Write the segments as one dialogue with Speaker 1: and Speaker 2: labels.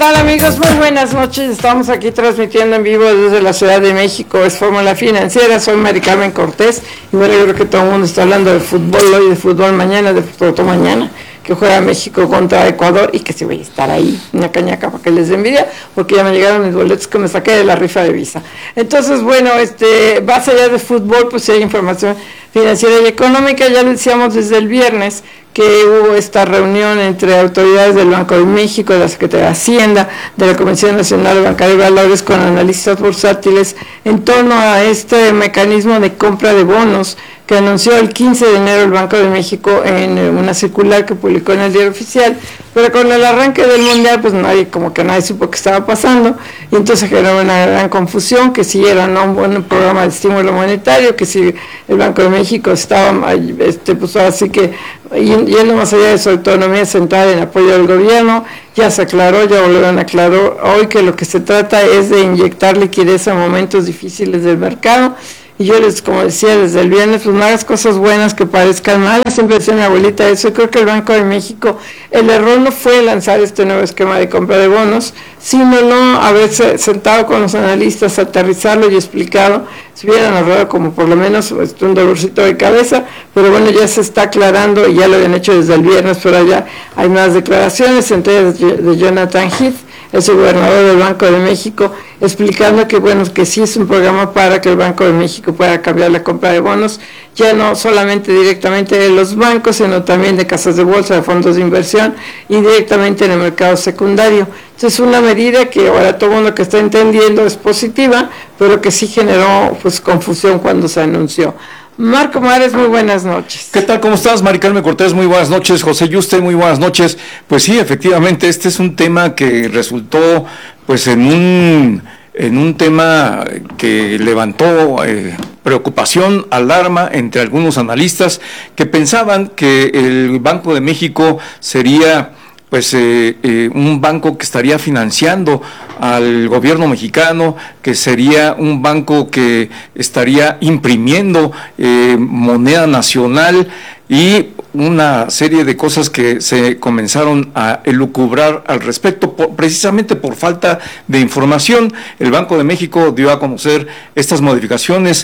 Speaker 1: Hola amigos, muy buenas noches. Estamos aquí transmitiendo en vivo desde la Ciudad de México. Es Fórmula Financiera. Soy Mari Carmen Cortés y bueno, yo creo que todo el mundo está hablando de fútbol hoy, de fútbol mañana, de fútbol mañana, que juega México contra Ecuador y que sí voy a estar ahí, una cañaca para que les dé envidia, porque ya me llegaron mis boletos que me saqué de la rifa de Visa. Entonces, bueno, más allá de fútbol, pues sí hay información financiera y económica. Ya lo decíamos desde el viernes que hubo esta reunión entre autoridades del Banco de México, de la Secretaría de Hacienda, de la Comisión Nacional de Bancaria y Valores, con analistas bursátiles en torno a este mecanismo de compra de bonos que anunció el 15 de enero el Banco de México en una circular que publicó en el Diario Oficial. Pero con el arranque del Mundial, pues nadie supo qué estaba pasando, y entonces generó una gran confusión, que si era un buen programa de estímulo monetario, que si el Banco de México estaba, pues así que, yendo más allá de su autonomía central en apoyo del gobierno. Ya se aclaró, ya volvieron a aclarar hoy que lo que se trata es de inyectar liquidez en momentos difíciles del mercado. Y yo como decía desde el viernes, pues no hagas cosas buenas que parezcan malas. Siempre decía mi abuelita eso. Yo creo que el Banco de México, el error no fue lanzar este nuevo esquema de compra de bonos, sino no haberse sentado con los analistas, aterrizarlo y explicado. Se hubieran ahorrado como por lo menos un dolorcito de cabeza, pero bueno, ya se está aclarando y ya lo habían hecho desde el viernes, pero ya hay más declaraciones, entre ellas de Jonathan Heath, es el gobernador del Banco de México, explicando que bueno, que sí es un programa para que el Banco de México pueda cambiar la compra de bonos, ya no solamente directamente de los bancos, sino también de casas de bolsa, de fondos de inversión y directamente en el mercado secundario. Entonces, una medida que ahora todo el mundo que está entendiendo es positiva, pero que sí generó pues confusión cuando se anunció. Marco Mares, muy buenas noches.
Speaker 2: ¿Qué tal? ¿Cómo estás? Mari Carmen Cortés, muy buenas noches. José Yuste, muy buenas noches. Pues sí, efectivamente, este es un tema que resultó pues en un tema que levantó preocupación, alarma entre algunos analistas que pensaban que el Banco de México sería pues un banco que estaría financiando al gobierno mexicano, que sería un banco que estaría imprimiendo moneda nacional y una serie de cosas que se comenzaron a elucubrar al respecto, precisamente por falta de información. El Banco de México dio a conocer estas modificaciones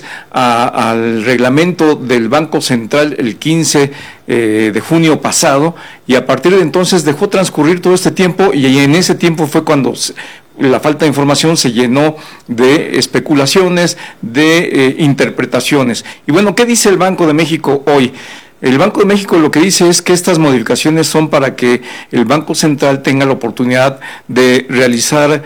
Speaker 2: al reglamento del Banco Central el 15 de junio pasado, y a partir de entonces dejó transcurrir todo este tiempo, y en ese tiempo fue cuando la falta de información se llenó de especulaciones, de interpretaciones. Y bueno, ¿qué dice el Banco de México hoy? El Banco de México lo que dice es que estas modificaciones son para que el Banco Central tenga la oportunidad de realizar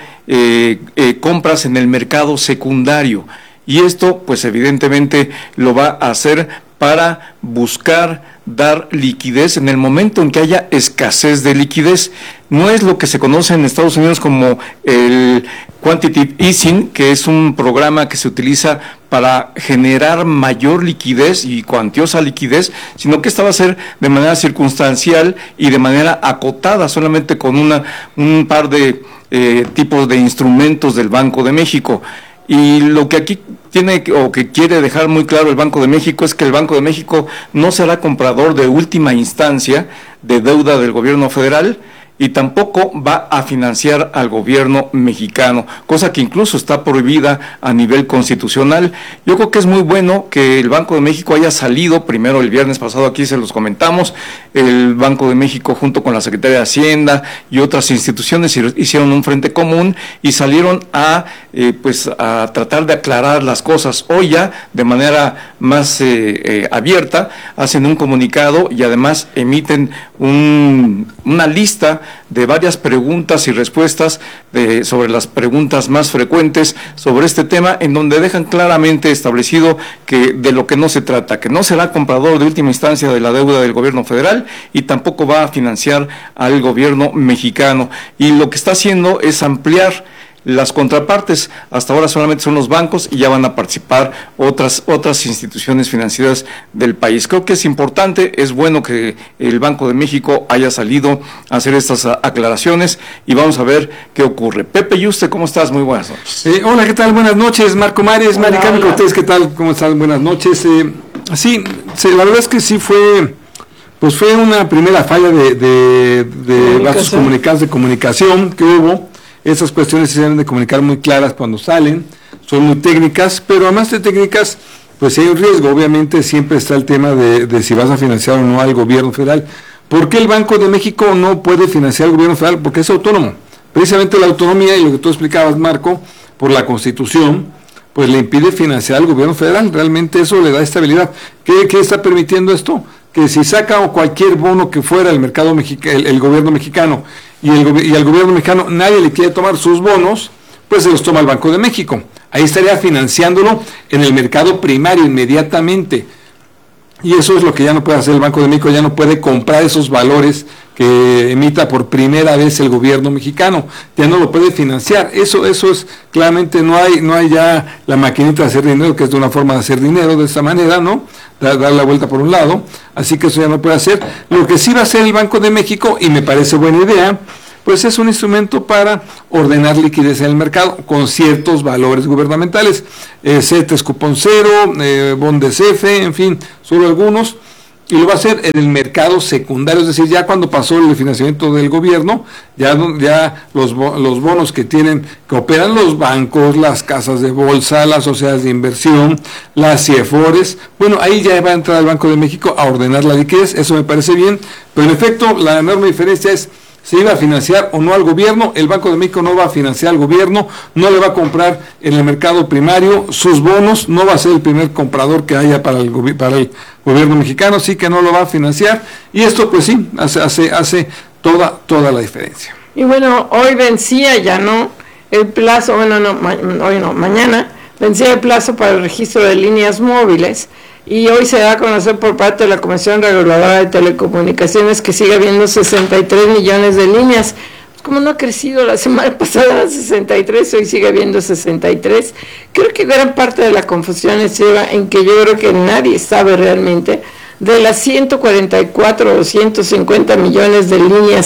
Speaker 2: compras en el mercado secundario. Y esto, pues evidentemente, lo va a hacer para buscar dar liquidez en el momento en que haya escasez de liquidez. No es lo que se conoce en Estados Unidos como el Quantitative Easing, que es un programa que se utiliza para generar mayor liquidez y cuantiosa liquidez, sino que esta va a ser de manera circunstancial y de manera acotada, solamente con un par de tipos de instrumentos del Banco de México. Y lo que aquí tiene o que quiere dejar muy claro el Banco de México es que el Banco de México no será comprador de última instancia de deuda del gobierno federal, y tampoco va a financiar al gobierno mexicano, cosa que incluso está prohibida a nivel constitucional. Yo creo que es muy bueno que el Banco de México haya salido, primero el viernes pasado aquí se los comentamos, el Banco de México junto con la Secretaría de Hacienda y otras instituciones hicieron un frente común y salieron a tratar de aclarar las cosas. Hoy ya de manera más abierta hacen un comunicado y además emiten una lista de varias preguntas y respuestas sobre las preguntas más frecuentes sobre este tema, en donde dejan claramente establecido que de lo que no se trata, que no será comprador de última instancia de la deuda del gobierno federal y tampoco va a financiar al gobierno mexicano. Y lo que está haciendo es ampliar las contrapartes. Hasta ahora solamente son los bancos y ya van a participar otras instituciones financieras del país. Creo que es importante, es bueno que el Banco de México haya salido a hacer estas aclaraciones y vamos a ver qué ocurre. Pepe Yuste, ¿cómo estás? Muy buenas noches.
Speaker 3: Hola, ¿qué tal? Buenas noches, Marco Mares, Mari Carmen Cortés, ¿qué tal? ¿Cómo están? Buenas noches. Sí, la verdad es que sí fue una primera falla de vasos comunicados de comunicación que hubo. Esas cuestiones se deben de comunicar muy claras cuando salen, son muy técnicas, pero además de técnicas, pues si hay un riesgo, obviamente siempre está el tema de si vas a financiar o no al gobierno federal. ¿Por qué el Banco de México no puede financiar al gobierno federal? Porque es autónomo. Precisamente la autonomía, y lo que tú explicabas, Marco, por la Constitución, pues le impide financiar al gobierno federal. Realmente eso le da estabilidad. ¿Qué está permitiendo esto? Que si saca cualquier bono que fuera el mercado el gobierno mexicano y al gobierno mexicano nadie le quiere tomar sus bonos, pues se los toma el Banco de México. Ahí estaría financiándolo en el mercado primario inmediatamente. Y eso es lo que ya no puede hacer el Banco de México, ya no puede comprar esos valores que emita por primera vez el gobierno mexicano, ya no lo puede financiar. Eso es claramente, no hay ya la maquinita de hacer dinero, que es de una forma de hacer dinero de esta manera, ¿no? Dar la vuelta por un lado, así que eso ya no puede hacer. Lo que sí va a hacer el Banco de México, y me parece buena idea, pues es un instrumento para ordenar liquidez en el mercado con ciertos valores gubernamentales, CETES cupón cero, BONDES-F, en fin, solo algunos, y lo va a hacer en el mercado secundario, es decir, ya cuando pasó el financiamiento del gobierno, ya los bonos que operan los bancos, las casas de bolsa, las sociedades de inversión, las CIEFORES, bueno, ahí ya va a entrar el Banco de México a ordenar la liquidez, eso me parece bien, pero en efecto la enorme diferencia es se iba a financiar o no al gobierno. El Banco de México no va a financiar al gobierno, no le va a comprar en el mercado primario sus bonos, no va a ser el primer comprador que haya para el gobierno mexicano, sí que no lo va a financiar, y esto pues sí, hace toda la diferencia.
Speaker 1: Y bueno, hoy vencía ya, ¿no? El plazo, mañana vencía el plazo para el registro de líneas móviles, y hoy se da a conocer por parte de la Comisión Reguladora de Telecomunicaciones que sigue habiendo 63 millones de líneas. Pues como no ha crecido la semana pasada 63, hoy sigue habiendo 63. Creo que gran parte de la confusión lleva en que yo creo que nadie sabe realmente de las 144 o 150 millones de líneas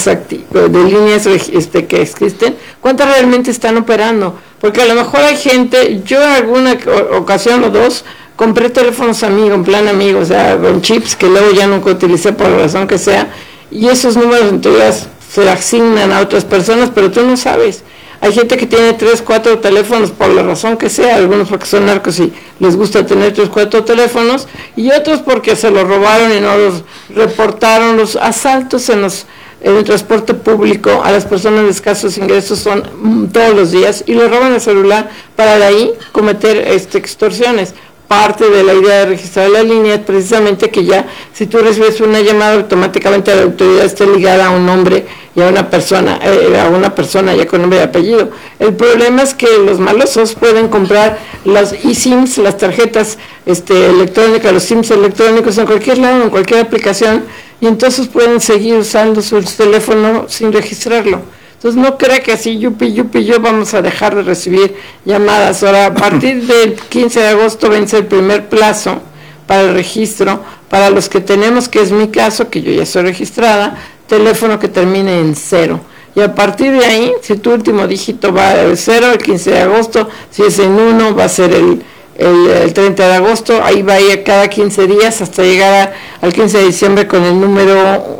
Speaker 1: que existen, ¿cuántas realmente están operando? Porque a lo mejor hay gente, yo en alguna ocasión o dos, compré teléfonos en plan amigo, o sea, con chips que luego ya nunca utilicé por la razón que sea, y esos números en teoría se asignan a otras personas, pero tú no sabes. Hay gente que tiene 3, 4 teléfonos por la razón que sea, algunos porque son narcos y les gusta tener 3, 4 teléfonos, y otros porque se los robaron y no los reportaron. Los asaltos en el transporte público a las personas de escasos ingresos son todos los días, y les roban el celular para de ahí cometer extorsiones. Parte de la idea de registrar la línea es precisamente que ya si tú recibes una llamada, automáticamente la autoridad esté ligada a un nombre y a una persona ya con nombre y apellido. El problema es que los malosos pueden comprar las eSIMs, las tarjetas electrónicas, los SIMs electrónicos en cualquier lado, en cualquier aplicación, y entonces pueden seguir usando su teléfono sin registrarlo. Entonces no crea que así yo vamos a dejar de recibir llamadas. Ahora, a partir del 15 de agosto vence el primer plazo para el registro, para los que tenemos, que es mi caso, que yo ya soy registrada, teléfono que termine en 0. Y a partir de ahí, si tu último dígito va de 0, el 15 de agosto, si es en 1, va a ser el 30 de agosto, ahí va a ir cada 15 días hasta llegar al 15 de diciembre con el número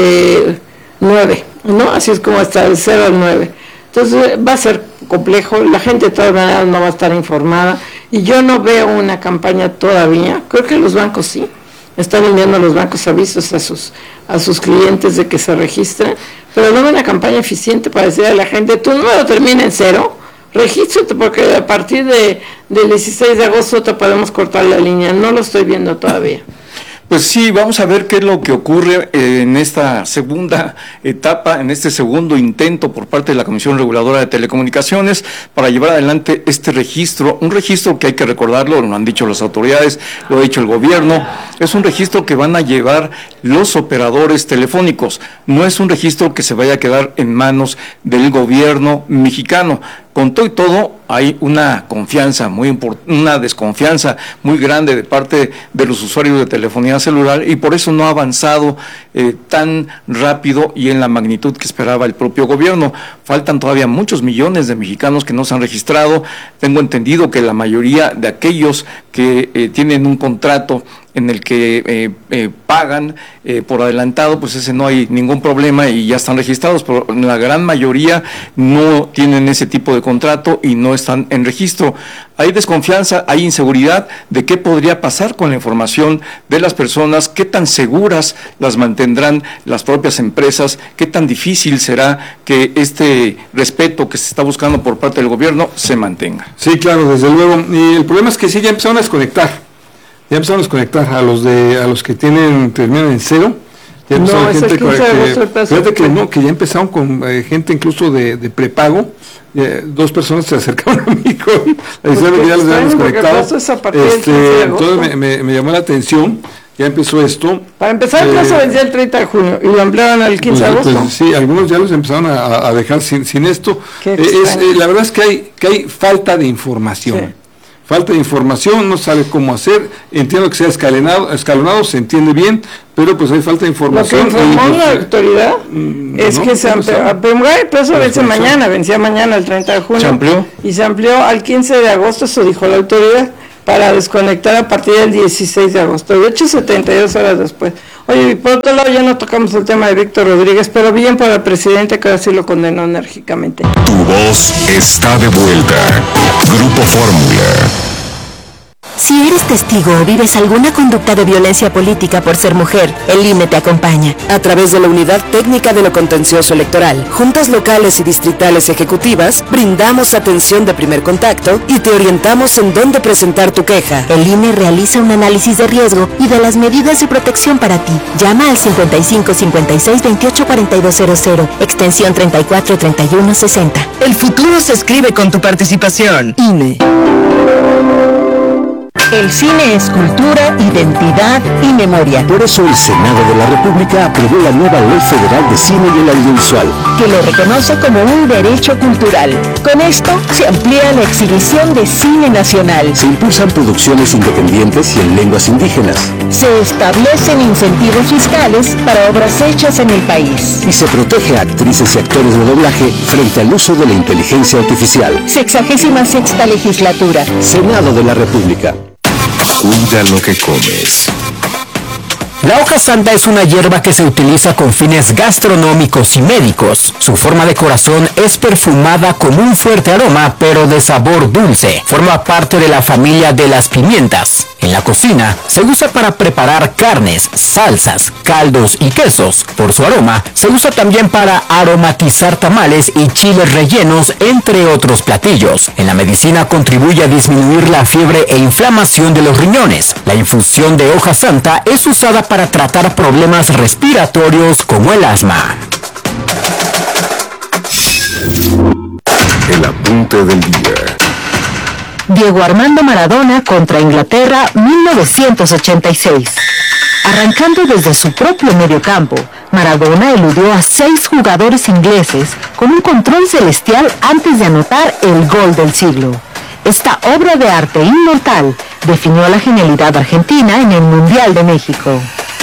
Speaker 1: 9. ¿No? Así es como está del 0 al 9. Entonces va a ser complejo, la gente de todas maneras no va a estar informada, y yo no veo una campaña todavía. Creo que los bancos sí, están enviando los bancos avisos a sus clientes de que se registren, pero no veo una campaña eficiente para decir a la gente, tu número termina en 0, regístrate porque a partir del 16 de agosto te podemos cortar la línea. No lo estoy viendo todavía.
Speaker 2: Pues sí, vamos a ver qué es lo que ocurre en esta segunda etapa, en este segundo intento por parte de la Comisión Reguladora de Telecomunicaciones para llevar adelante este registro, un registro que hay que recordarlo, lo han dicho las autoridades, lo ha dicho el gobierno, es un registro que van a llevar los operadores telefónicos, no es un registro que se vaya a quedar en manos del gobierno mexicano. Con todo y todo, hay una una desconfianza muy grande de parte de los usuarios de telefonía celular, y por eso no ha avanzado tan rápido y en la magnitud que esperaba el propio gobierno. Faltan todavía muchos millones de mexicanos que no se han registrado. Tengo entendido que la mayoría de aquellos que tienen un contrato en el que pagan por adelantado, pues ese no hay ningún problema y ya están registrados, pero la gran mayoría no tienen ese tipo de contrato y no están en registro. Hay desconfianza, hay inseguridad de qué podría pasar con la información de las personas, qué tan seguras las mantendrán las propias empresas, qué tan difícil será que este respeto que se está buscando por parte del gobierno se mantenga.
Speaker 3: Sí, claro, desde luego. Y el problema es que sí, ya empezaron a desconectar. Ya empezaron a desconectar a los que terminan en cero. Ya
Speaker 1: No,
Speaker 3: empezaron
Speaker 1: es el 15 de agosto el plazo.
Speaker 3: fíjate que ya empezaron con gente incluso de prepago. Dos personas se acercaron a mí diciendo que ya los habían desconectado. Entonces me llamó la atención. Ya empezó esto.
Speaker 1: Para empezar, el plazo vencía el 30 de junio y lo ampliaron al 15 de agosto.
Speaker 3: Pues, sí, algunos ya los empezaron a dejar sin esto. La verdad es que hay falta de información. Sí. Falta de información, no sabe cómo hacer. Entiendo que sea escalonado, se entiende bien, pero pues hay falta de información.
Speaker 1: Lo que informó la autoridad es que se amplió. El plazo vencía mañana el 30 de junio.
Speaker 2: ¿Se amplió?
Speaker 1: Y se amplió al 15 de agosto, eso dijo la autoridad, para desconectar a partir del 16 de agosto. De hecho, 72 horas después. Oye, y por otro lado, ya no tocamos el tema de Víctor Rodríguez, pero bien para el presidente, que ahora sí lo condenó enérgicamente.
Speaker 4: Tu voz está de vuelta. Grupo Fórmula.
Speaker 5: Si eres testigo o vives alguna conducta de violencia política por ser mujer, el INE te acompaña. A través de la Unidad Técnica de lo Contencioso Electoral, juntas locales y distritales ejecutivas, brindamos atención de primer contacto y te orientamos en dónde presentar tu queja. El INE realiza un análisis de riesgo y de las medidas de protección para ti. Llama al 55 56 28 4200, extensión 34 31 60.
Speaker 6: El futuro se escribe con tu participación.
Speaker 5: INE.
Speaker 6: El cine es cultura, identidad y memoria.
Speaker 7: Por eso el Senado de la República aprobó la nueva Ley Federal de Cine y el Audiovisual,
Speaker 6: que lo reconoce como un derecho cultural. Con esto se amplía la exhibición de cine nacional.
Speaker 7: Se impulsan producciones independientes y en lenguas indígenas.
Speaker 6: Se establecen incentivos fiscales para obras hechas en el país.
Speaker 7: Y se protege a actrices y actores de doblaje frente al uso de la inteligencia artificial.
Speaker 6: 66ª legislatura.
Speaker 7: Senado de la República.
Speaker 4: Cuida lo que comes.
Speaker 8: La hoja santa es una hierba que se utiliza con fines gastronómicos y médicos. Su forma de corazón es perfumada con un fuerte aroma, pero de sabor dulce. Forma parte de la familia de las pimientas. En la cocina se usa para preparar carnes, salsas, caldos y quesos. Por su aroma, se usa también para aromatizar tamales y chiles rellenos, entre otros platillos. En la medicina contribuye a disminuir la fiebre e inflamación de los riñones. La infusión de hoja santa es usada para tratar problemas respiratorios como el asma.
Speaker 4: El apunte del día.
Speaker 6: Diego Armando Maradona contra Inglaterra, 1986. Arrancando desde su propio mediocampo, Maradona eludió a 6 jugadores ingleses con un control celestial antes de anotar el gol del siglo. Esta obra de arte inmortal definió la genialidad argentina en el Mundial de México.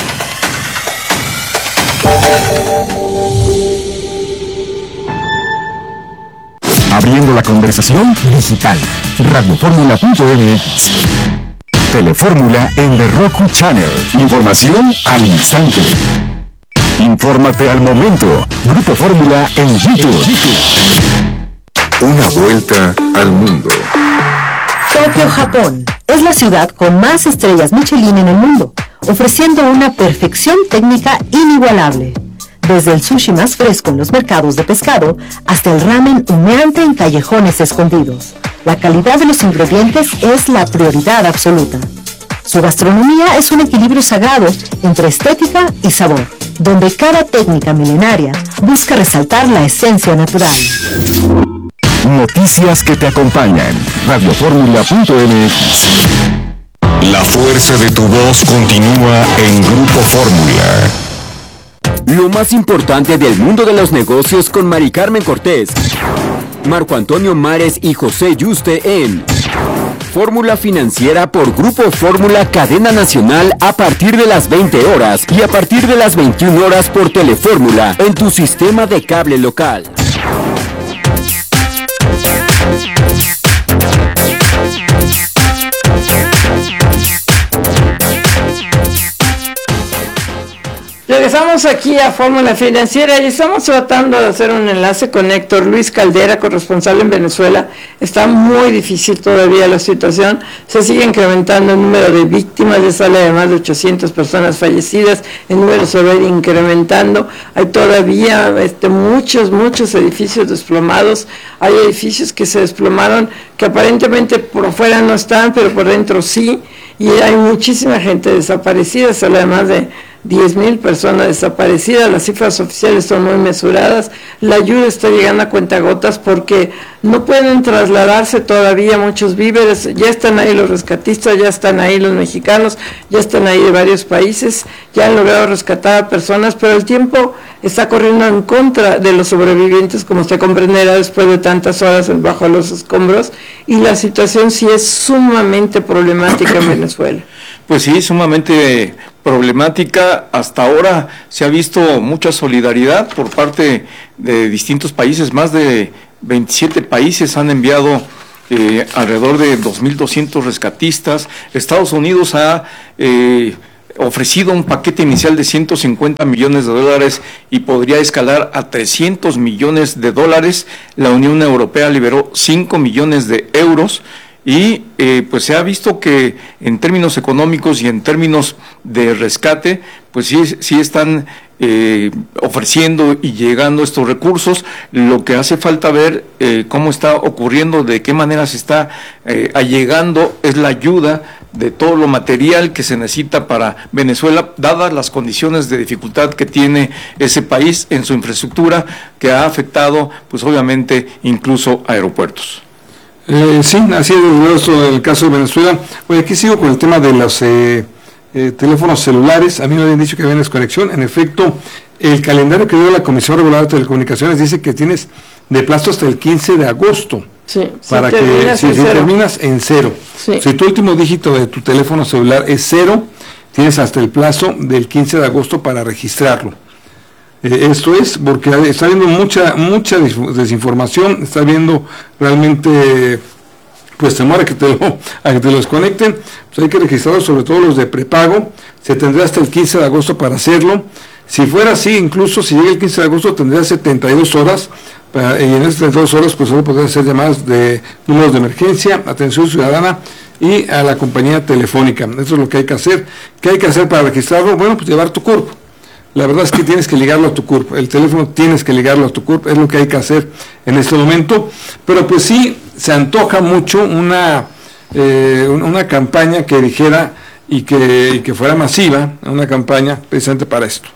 Speaker 4: Abriendo la conversación digital. Radioformula.mx. Telefórmula en The Roku Channel. Información al instante. Infórmate al momento. Grupo Fórmula en YouTube. Una vuelta al mundo.
Speaker 6: Tokio, Japón, es la ciudad con más estrellas Michelin en el mundo, ofreciendo una perfección técnica inigualable. Desde el sushi más fresco en los mercados de pescado hasta el ramen humeante en callejones escondidos. La calidad de los ingredientes es la prioridad absoluta. Su gastronomía es un equilibrio sagrado entre estética y sabor, donde cada técnica milenaria busca resaltar la esencia natural.
Speaker 4: Noticias que te acompañan. Radioformula.mx. La fuerza de tu voz continúa en Grupo Fórmula.
Speaker 8: Lo más importante del mundo de los negocios con Mari Carmen Cortés, Marco Antonio Mares y José Yuste en Fórmula Financiera por Grupo Fórmula Cadena Nacional a partir de las 20 horas y a partir de las 21 horas por Telefórmula en tu sistema de cable local.
Speaker 1: Regresamos aquí a Fórmula Financiera y estamos tratando de hacer un enlace con Héctor Luis Caldera, corresponsal en Venezuela. Está muy difícil todavía la situación, se sigue incrementando el número de víctimas, ya sale de más de 800 personas fallecidas, el número se va a ir incrementando, hay todavía muchos edificios desplomados, hay edificios que se desplomaron que aparentemente por fuera no están, pero por dentro sí, y hay muchísima gente desaparecida, sale de más de 10,000 personas desaparecidas, las cifras oficiales son muy mesuradas, la ayuda está llegando a cuentagotas porque no pueden trasladarse todavía muchos víveres, ya están ahí los rescatistas, ya están ahí los mexicanos, ya están ahí de varios países, ya han logrado rescatar a personas, pero el tiempo está corriendo en contra de los sobrevivientes, como usted comprenderá después de tantas horas bajo los escombros, y la situación sí es sumamente problemática en Venezuela.
Speaker 2: Pues sí, sumamente problemática. Hasta ahora se ha visto mucha solidaridad por parte de distintos países. Más de 27 países han enviado alrededor de 2.200 rescatistas. Estados Unidos ha ofrecido un paquete inicial de 150 millones de dólares y podría escalar a 300 millones de dólares. La Unión Europea liberó 5 millones de euros. Y pues se ha visto que en términos económicos y en términos de rescate, pues sí están ofreciendo y llegando estos recursos. Lo que hace falta ver cómo está ocurriendo, de qué manera se está allegando, es la ayuda de todo lo material que se necesita para Venezuela, dadas las condiciones de dificultad que tiene ese país en su infraestructura, que ha afectado, pues obviamente, incluso aeropuertos.
Speaker 3: Sí, así es el caso de Venezuela. Oye, aquí sigo con el tema de los teléfonos celulares. A mí me habían dicho que había desconexión. En efecto, el calendario que dio la Comisión Reguladora de Telecomunicaciones dice que tienes de plazo hasta el 15 de agosto.
Speaker 1: Sí,
Speaker 3: para que si terminas en cero. Sí. Si tu último dígito de tu teléfono celular es 0, tienes hasta el plazo del 15 de agosto para registrarlo. Esto es porque está habiendo mucha desinformación, está habiendo realmente pues temor a que te lo desconecten. Pues hay que registrarlo, sobre todo los de prepago. Se tendrá hasta el 15 de agosto para hacerlo. Si fuera así, incluso si llega el 15 de agosto tendría 72 horas y en esas 72 horas pues solo podrán hacer llamadas de números de emergencia, atención ciudadana y a la compañía telefónica. Eso es lo que hay que hacer. ¿Qué hay que hacer para registrarlo? Bueno, pues llevar tu CURP. La verdad es que tienes que ligarlo a tu CURP, el teléfono tienes que ligarlo a tu CURP, es lo que hay que hacer en este momento, pero pues sí, se antoja mucho una campaña que dijera y que fuera masiva, una campaña precisamente para esto.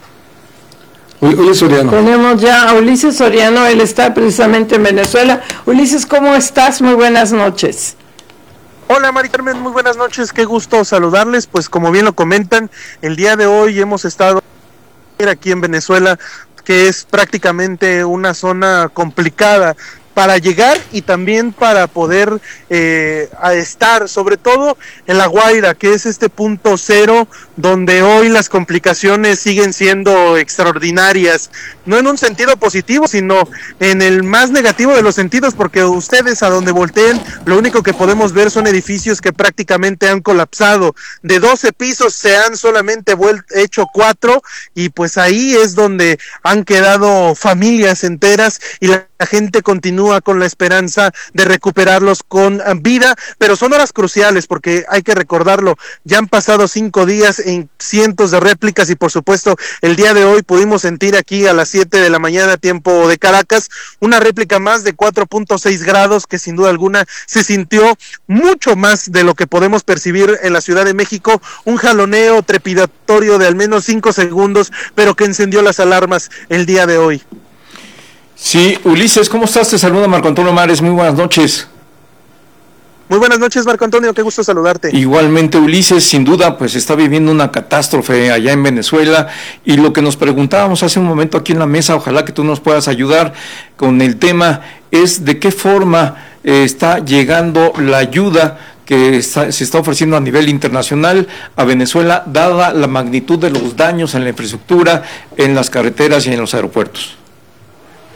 Speaker 3: Ulises Soriano.
Speaker 1: Tenemos ya a Ulises Soriano, él está precisamente en Venezuela. Ulises, ¿cómo estás? Muy buenas noches.
Speaker 9: Hola Mari Carmen, muy buenas noches, qué gusto saludarles. Pues como bien lo comentan, el día de hoy hemos estado aquí en Venezuela, que es prácticamente una zona complicada para llegar y también para poder estar, sobre todo en La Guaira, que es este punto cero, donde hoy las complicaciones siguen siendo extraordinarias, no en un sentido positivo, sino en el más negativo de los sentidos, porque ustedes a donde volteen, lo único que podemos ver son edificios que prácticamente han colapsado, de 12 pisos se han solamente hecho 4, y pues ahí es donde han quedado familias enteras, y la gente continúa con la esperanza de recuperarlos con vida, pero son horas cruciales porque hay que recordarlo, ya han pasado 5 días en cientos de réplicas y por supuesto el día de hoy pudimos sentir aquí a las 7 de la mañana tiempo de Caracas una réplica más de 4.6 grados que sin duda alguna se sintió mucho más de lo que podemos percibir en la Ciudad de México, un jaloneo trepidatorio de al menos 5 segundos, pero que encendió las alarmas el día de hoy.
Speaker 2: Sí, Ulises, ¿cómo estás? Te saluda Marco Antonio Mares, muy buenas noches.
Speaker 9: Muy buenas noches, Marco Antonio, qué gusto saludarte.
Speaker 2: Igualmente, Ulises, sin duda, pues está viviendo una catástrofe allá en Venezuela, y lo que nos preguntábamos hace un momento aquí en la mesa, ojalá que tú nos puedas ayudar con el tema, es de qué forma está llegando la ayuda que se está ofreciendo a nivel internacional a Venezuela, dada la magnitud de los daños en la infraestructura, en las carreteras y en los aeropuertos.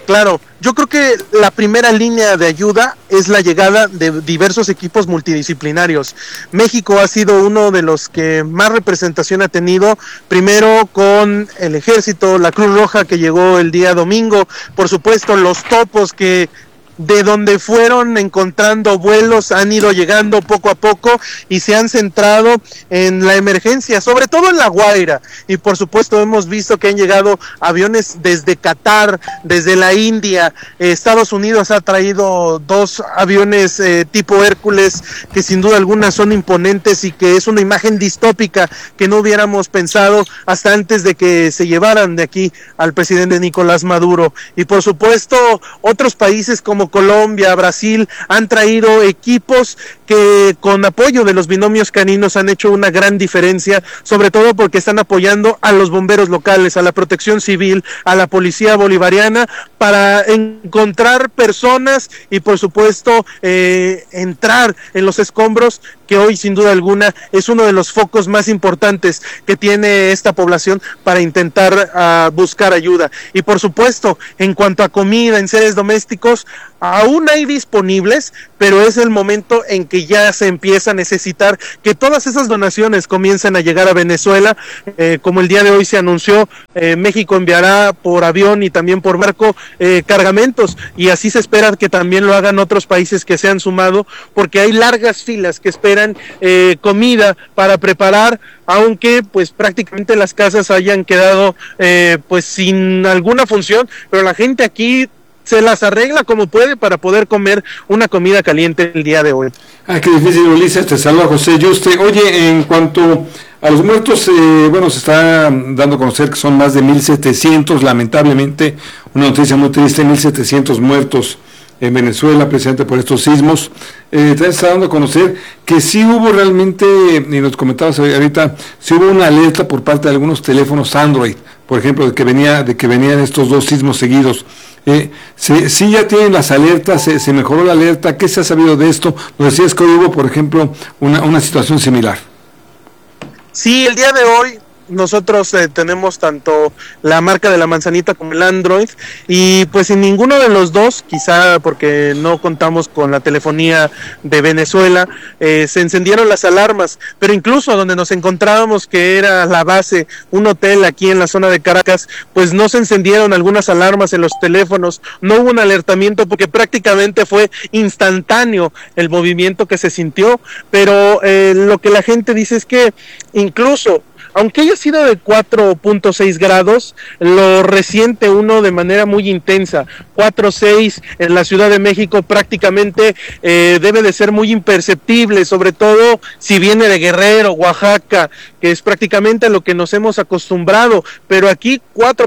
Speaker 9: Claro, yo creo que la primera línea de ayuda es la llegada de diversos equipos multidisciplinarios. México ha sido uno de los que más representación ha tenido, primero con el Ejército, la Cruz Roja que llegó el día domingo, por supuesto los topos que de donde fueron encontrando vuelos han ido llegando poco a poco y se han centrado en la emergencia, sobre todo en La Guaira, y por supuesto hemos visto que han llegado aviones desde Qatar, desde la India. Estados Unidos ha traído 2 aviones tipo Hércules que sin duda alguna son imponentes y que es una imagen distópica que no hubiéramos pensado hasta antes de que se llevaran de aquí al presidente Nicolás Maduro. Y por supuesto otros países como Colombia, Brasil, han traído equipos que con apoyo de los binomios caninos han hecho una gran diferencia, sobre todo porque están apoyando a los bomberos locales, a la protección civil, a la policía bolivariana, para encontrar personas y por supuesto entrar en los escombros, que hoy sin duda alguna es uno de los focos más importantes que tiene esta población para intentar buscar ayuda. Y por supuesto, en cuanto a comida, enseres domésticos, aún hay disponibles, pero es el momento en que ya se empieza a necesitar que todas esas donaciones comiencen a llegar a Venezuela. Como el día de hoy se anunció, México enviará por avión y también por barco cargamentos, y así se espera que también lo hagan otros países que se han sumado, porque hay largas filas que esperan comida para preparar, aunque pues prácticamente las casas hayan quedado pues sin alguna función, pero la gente aquí se las arregla como puede para poder comer una comida caliente el día de hoy.
Speaker 3: Qué difícil, Ulises. Te saluda José Yuste. Oye, en cuanto a los muertos, bueno, se está dando a conocer que son más de 1,700, lamentablemente, una noticia muy triste, 1,700 muertos en Venezuela, precisamente por estos sismos. También se está dando a conocer que sí hubo realmente, y nos comentabas ahorita, sí hubo una alerta por parte de algunos teléfonos Android, por ejemplo, de que venían estos 2 sismos seguidos. Sí ya tienen las alertas, se mejoró la alerta. ¿Qué se ha sabido de esto? Nos decías que hoy hubo, por ejemplo, una situación similar.
Speaker 9: Sí, el día de hoy nosotros tenemos tanto la marca de la manzanita como el Android, y pues en ninguno de los dos, quizá porque no contamos con la telefonía de Venezuela, se encendieron las alarmas, pero incluso donde nos encontrábamos, que era la base, un hotel aquí en la zona de Caracas, pues no se encendieron algunas alarmas en los teléfonos, no hubo un alertamiento porque prácticamente fue instantáneo el movimiento que se sintió, pero lo que la gente dice es que incluso aunque haya sido de 4.6 grados, lo resiente uno de manera muy intensa. 4.6 en la Ciudad de México prácticamente debe de ser muy imperceptible, sobre todo si viene de Guerrero, Oaxaca, que es prácticamente a lo que nos hemos acostumbrado, pero aquí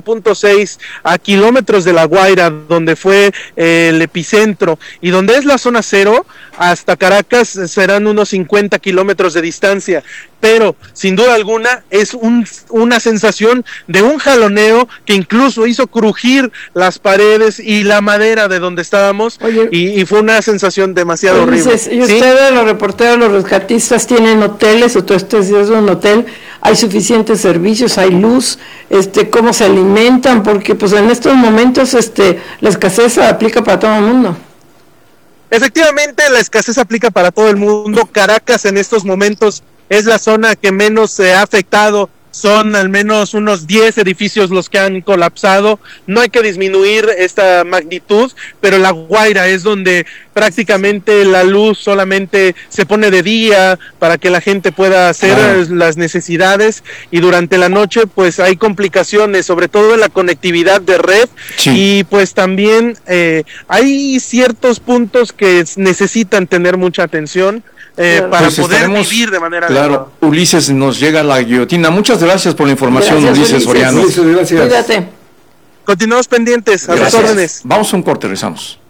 Speaker 9: 4.6 a kilómetros de La Guaira, donde fue el epicentro, y donde es la zona cero, hasta Caracas serán unos 50 kilómetros de distancia, pero sin duda alguna es una sensación de un jaloneo que incluso hizo crujir las paredes y la madera de donde estábamos. Oye, y fue una sensación demasiado horrible.
Speaker 1: ¿Y ustedes, los reporteros, los rescatistas, tienen hoteles, o tú estás en un hotel? ¿Hay suficientes servicios? ¿Hay luz? ¿Cómo se alimentan? Porque pues en estos momentos la escasez aplica para todo el mundo.
Speaker 9: Efectivamente, la escasez aplica para todo el mundo. Caracas en estos momentos es la zona que menos se ha afectado. Son al menos unos 10 edificios los que han colapsado. No hay que disminuir esta magnitud, pero La Guaira es donde prácticamente la luz solamente se pone de día para que la gente pueda hacer las necesidades, y durante la noche pues hay complicaciones, sobre todo en la conectividad de red, y pues también hay ciertos puntos que necesitan tener mucha atención. Para pues poder vivir de manera
Speaker 2: adecuada. Ulises, nos llega la guillotina. Muchas gracias por la información, Ulises Soriano.
Speaker 1: Gracias. Cuídate.
Speaker 9: Continuamos pendientes, a las órdenes.
Speaker 2: Vamos a un corte, regresamos.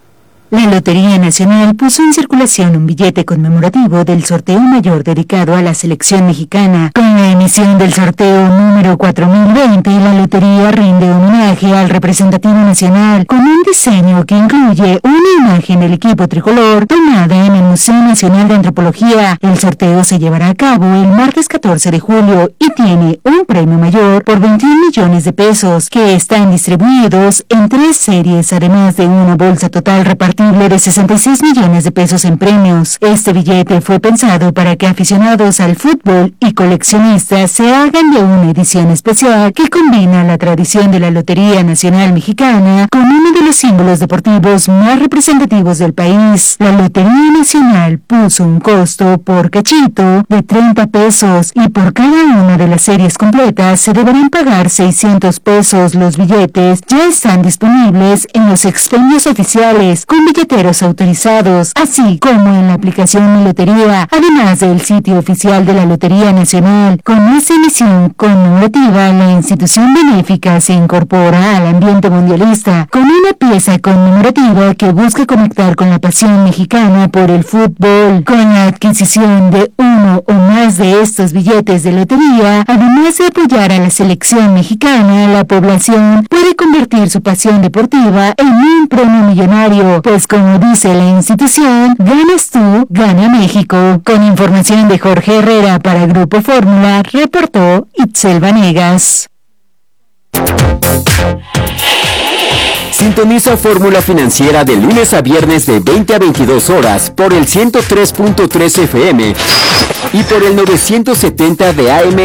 Speaker 6: La Lotería Nacional puso en circulación un billete conmemorativo del sorteo mayor dedicado a la selección mexicana. Con la emisión del sorteo número 4020, la lotería rinde homenaje al representativo nacional con un diseño que incluye una imagen del equipo tricolor tomada en el Museo Nacional de Antropología. El sorteo se llevará a cabo el martes 14 de julio y tiene un premio mayor por 21 millones de pesos que están distribuidos en 3 series, además de una bolsa total repartida de 66 millones de pesos en premios. Este billete fue pensado para que aficionados al fútbol y coleccionistas se hagan de una edición especial que combina la tradición de la Lotería Nacional Mexicana con uno de los símbolos deportivos más representativos del país. La Lotería Nacional puso un costo por cachito de 30 pesos y por cada una de las series completas se deberán pagar 600 pesos. Los billetes ya están disponibles en los expendios oficiales con billeteros autorizados, así como en la aplicación Mi Lotería, además del sitio oficial de la Lotería Nacional. Con esta emisión conmemorativa, la institución benéfica se incorpora al ambiente mundialista con una pieza conmemorativa que busca conectar con la pasión mexicana por el fútbol. Con la adquisición de uno o más de estos billetes de lotería, además de apoyar a la selección mexicana, la población puede convertir su pasión deportiva en un premio millonario, pues como dice la institución, ganas tú, gana México. Con información de Jorge Herrera para Grupo Fórmula, reportó Itzel Vanegas.
Speaker 8: Sintoniza Fórmula Financiera de lunes a viernes de 20 a 22 horas por el 103.3 FM y por el 970 de AM